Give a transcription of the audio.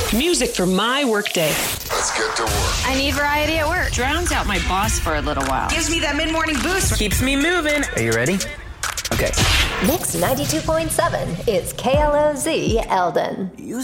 Music for my workday. Let's get to work. I need variety at work. Drowns out my boss for a little while. Gives me that mid-morning boost. Keeps me moving. Are you ready? Okay. Mix 92.7 is KLOZ Eldon.